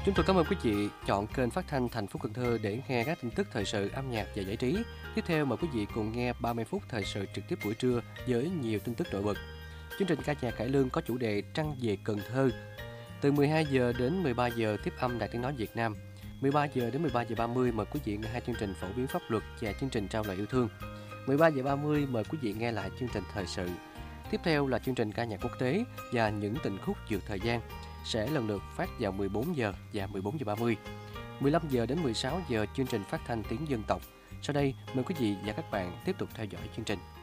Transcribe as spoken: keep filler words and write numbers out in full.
Chúng tôi cảm ơn quý vị chọn kênh phát thanh Thành phố Cần Thơ để nghe các tin tức thời sự, âm nhạc và giải trí. Tiếp theo mời quý vị cùng nghe ba mươi phút thời sự trực tiếp buổi trưa với nhiều tin tức nổi bật. Chương trình ca nhạc cải lương có chủ đề Trăng về Cần Thơ. Từ mười hai giờ đến mười ba giờ tiếp âm Đài Tiếng nói Việt Nam. mười ba giờ đến mười ba giờ ba mươi mời quý vị nghe hai chương trình phổ biến pháp luật và chương trình trao lời yêu thương. mười ba giờ ba mươi mời quý vị nghe lại chương trình thời sự. Tiếp theo là chương trình ca nhạc quốc tế và những tình khúc vượt thời gian sẽ lần lượt phát vào mười bốn giờ và mười bốn giờ ba mươi. mười lăm giờ đến mười sáu giờ chương trình phát thanh tiếng dân tộc. Sau đây mời quý vị và các bạn tiếp tục theo dõi chương trình.